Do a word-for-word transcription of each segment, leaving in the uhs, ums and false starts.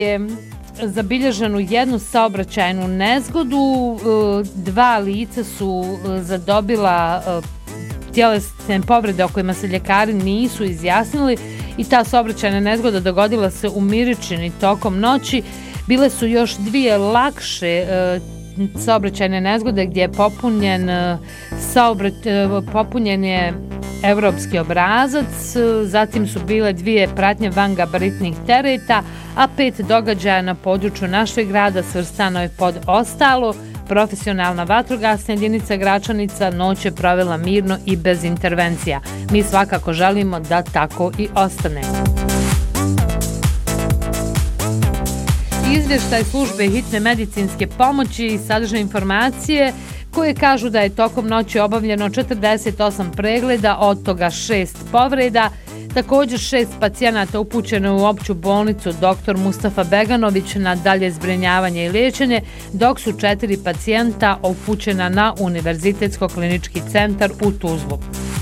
je zabilježenu jednu saobraćajnu nezgodu. Dva lica su zadobila tjelesne povrede o kojima se ljekari nisu izjasnili i ta saobraćajna nezgoda dogodila se u Miričini tokom noći. Bile su još dvije lakše saobraćajne nezgode gdje je popunjen, saobrać, popunjen je evropski obrazac, zatim su bile dvije pratnje vangabaritnih tereta, a pet događaja na području našeg grada svrstano je pod ostalo. Profesionalna vatrogasna jedinica Gračanica noć je provela mirno i bez intervencija. Mi svakako želimo da tako i ostane. Izvještaj službe hitne medicinske pomoći sadrže informacije koje kažu da je tokom noći obavljeno četrdeset osam pregleda, od toga šest povreda. Također šest pacijenata upućeno u opću bolnicu doktor Mustafa Beganović na dalje zbrinjavanje i liječenje, dok su četiri pacijenta upućena na Univerzitetsko-klinički centar u Tuzlu.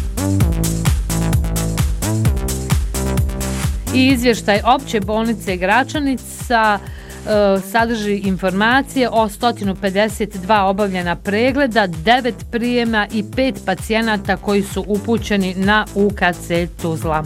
I izvještaj opće bolnice Gračanica sadrži informacije o sto pedeset dva obavljena pregleda, devet prijema i pet pacijenata koji su upućeni na U K C Tuzla.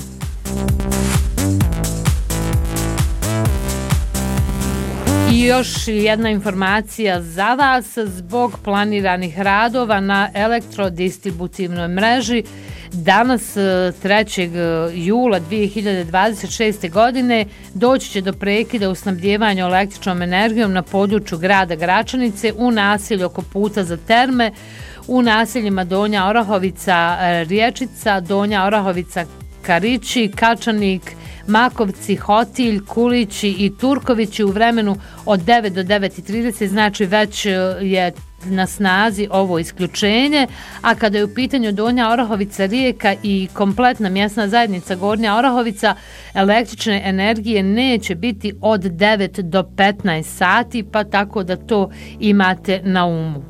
I još jedna informacija za vas. Zbog planiranih radova na elektrodistributivnoj mreži danas trećeg jula dvije hiljade dvadeset šeste. godine doći će do prekida u snabdjevanju električnom energijom na području grada Gračanice u naselju oko puta za terme, u naseljima Donja Orahovica, Riječica, Donja Orahovica, Karići, Kačanik, Makovci, Hotilj, Kulići i Turkovići u vremenu od devet do devet i trideset, znači već je na snazi ovo isključenje, a kada je u pitanju Donja Orahovica, Rijeka i kompletna mjesna zajednica Gornja Orahovica, električne energije neće biti od devet do petnaest sati, pa tako da to imate na umu.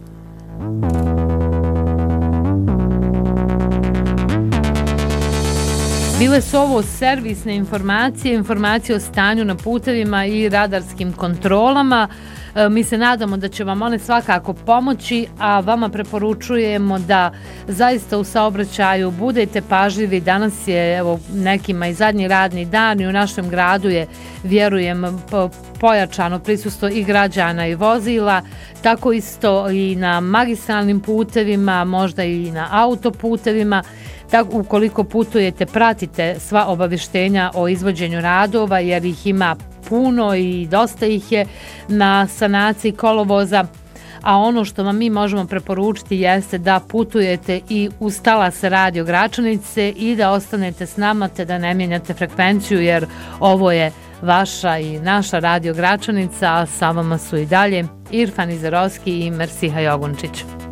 Bile su ovo servisne informacije, informacije o stanju na putevima i radarskim kontrolama. Mi se nadamo da će vam one svakako pomoći, a vama preporučujemo da zaista u saobraćaju budete pažljivi. Danas je evo, nekima i zadnji radni dan i u našem gradu je, vjerujem, pojačano prisustvo i građana i vozila, tako isto i na magistralnim putevima, možda i na autoputevima. Tako, ukoliko putujete, pratite sva obavještenja o izvođenju radova, jer ih ima puno i dosta ih je na sanaciji kolovoza. A ono što vam mi možemo preporučiti jeste da putujete i uz talas Radio Gračanice i da ostanete s nama te da ne mijenjate frekvenciju, jer ovo je vaša i naša Radio Gračanica, a sa vama su i dalje Irfan Izerovski i Mersiha Jogunčić.